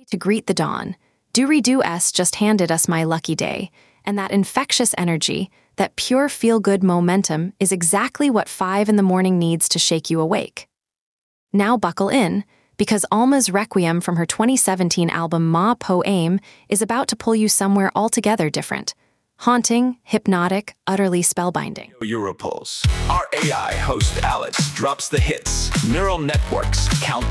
To greet the dawn, Doo-Doo-S just handed us My Lucky Day, and that infectious energy, that pure feel-good momentum is exactly what 5 in the morning needs to shake you awake. Now buckle in, because Alma's Requiem from her 2017 album Ma Po Aim is about to pull you somewhere altogether different. Haunting, hypnotic, utterly spellbinding. Europulse. Our AI host Alex drops the hits. Neural networks count